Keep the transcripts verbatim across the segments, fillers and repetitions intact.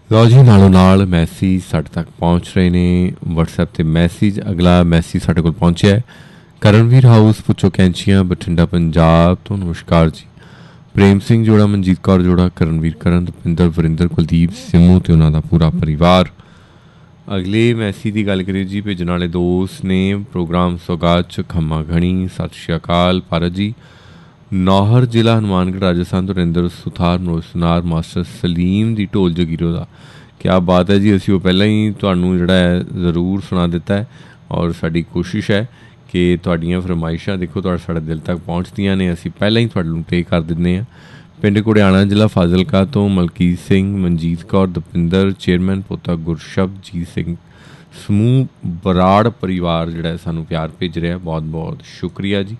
ਲਓ ਜੀ, ਨਾਲੋਂ ਨਾਲ ਮੈਸੇਜ ਸਾਡੇ ਤੱਕ ਪਹੁੰਚ ਰਹੇ ਨੇ। ਵਟਸਐਪ 'ਤੇ ਮੈਸੇਜ, ਅਗਲਾ ਮੈਸੇਜ ਸਾਡੇ ਕੋਲ ਪਹੁੰਚਿਆ ਹੈ। ਕਰਨਵੀਰ ਹਾਊਸ ਪੁੱਛੋ ਕੈਂਚੀਆਂ, ਬਠਿੰਡਾ, ਪੰਜਾਬ ਤੋਂ। ਨਮਸਕਾਰ ਜੀ। ਪ੍ਰੇਮ ਸਿੰਘ ਜੋੜਾ, ਮਨਜੀਤ ਕੌਰ ਜੋੜਾ, ਕਰਨਵੀਰ ਕਰਨ, ਦਪਿੰਦਰ, ਵਰਿੰਦਰ, ਕੁਲਦੀਪ, ਸਿੰਮੂ ਅਤੇ ਉਹਨਾਂ ਦਾ ਪੂਰਾ ਪਰਿਵਾਰ। ਅਗਲੇ ਮੈਸੇਜ ਦੀ ਗੱਲ ਕਰੀਏ ਜੀ, ਭੇਜਣ ਵਾਲੇ ਦੋਸਤ ਨੇ ਪ੍ਰੋਗਰਾਮ ਸੌਗਾਤ 'ਚ ਖੰਮਾ ਘਣੀ। ਸਤਿ ਸ਼੍ਰੀ ਅਕਾਲ ਭਾਰਤ ਜੀ। ਨੌਹਰ ਜ਼ਿਲ੍ਹਾ ਹਨੂੰਮਾਨਗੜ੍ਹ ਰਾਜਸਥਾਨ ਤੋਂ ਰਿੰਦਰ ਸੁਥਾਰ ਮਨੋਜ ਸੁਨਾਰ ਮਾਸਟਰ ਸਲੀਮ ਦੀ ਢੋਲ ਜਗੀਰੋ ਦਾ। ਕਿਆ ਬਾਤ ਹੈ ਜੀ, ਅਸੀਂ ਉਹ ਪਹਿਲਾਂ ਹੀ ਤੁਹਾਨੂੰ ਜਿਹੜਾ ਹੈ ਜ਼ਰੂਰ ਸੁਣਾ ਦਿੱਤਾ ਹੈ ਔਰ ਸਾਡੀ ਕੋਸ਼ਿਸ਼ ਹੈ ਕਿ ਤੁਹਾਡੀਆਂ ਫਰਮਾਇਸ਼ਾਂ ਦੇਖੋ ਤੁਹਾਡੇ ਸਾਡੇ ਦਿਲ ਤੱਕ ਪਹੁੰਚਦੀਆਂ ਨੇ, ਅਸੀਂ ਪਹਿਲਾਂ ਹੀ ਤੁਹਾਡੇ ਨੂੰ ਪੇ ਕਰ ਦਿੰਦੇ ਹਾਂ। ਪਿੰਡ ਘੁੜਿਆਣਾ ਜ਼ਿਲ੍ਹਾ ਫਾਜ਼ਿਲਕਾ ਤੋਂ ਮਲਕੀਤ ਸਿੰਘ, ਮਨਜੀਤ ਕੌਰ, ਦਪਿੰਦਰ, ਚੇਅਰਮੈਨ ਪੋਤਾ ਗੁਰਸ਼ਬਜੀਤ ਸਿੰਘ, ਸਮੂਹ ਬਰਾੜ ਪਰਿਵਾਰ ਜਿਹੜਾ ਸਾਨੂੰ ਪਿਆਰ ਭੇਜ ਰਿਹਾ, ਬਹੁਤ ਬਹੁਤ शुक्रिया जी।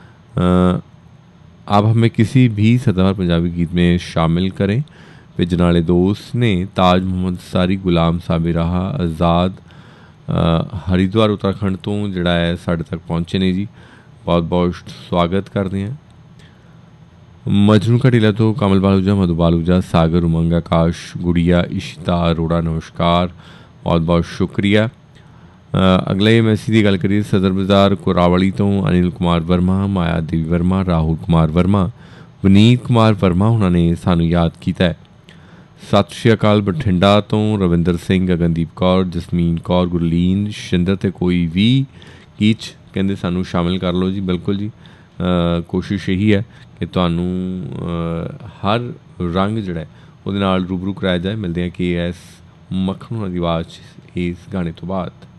आप हमें किसी भी सदाबहार पंजाबी गीत में शामिल करें। भेजने वाले दोस्त ने ताज मुहम्मद सारी, गुलाम साबिर राहा, आज़ाद हरिद्वार उत्तराखंड तो जोड़ा है साढ़े तक पहुँचे ने जी, बहुत बहुत स्वागत करते हैं। मजनू घटीला तो कमल बालूजा, मधु बालूजा, सागर, उमंग, आकाश, गुड़िया, इशिता अरोड़ा, नमस्कार, बहुत बहुत शुक्रिया। अगले मैसेज की गल करिए, सदर बाज़ार कोरावली तो अनिल कुमार वर्मा, माया देवी वर्मा, राहुल कुमार वर्मा, वनीत कुमार वर्मा उन्होंने सानू याद किया है। सत श्री अकाल बठिंडा तो रविंदर सिंह, गगनदीप कौर, जसमीन कौर, गुरलीन, शिंदर ते कोई भी गीत कहते सानू शामिल कर लो जी। बिल्कुल जी, आ, कोशिश यही है कि तुहानू हर रंग जिहड़ा उहदे नाल रूबरू कराया जाए। मिलते हैं कि इस मक्खन होना दी आवाज़ इस गाने तो बाद।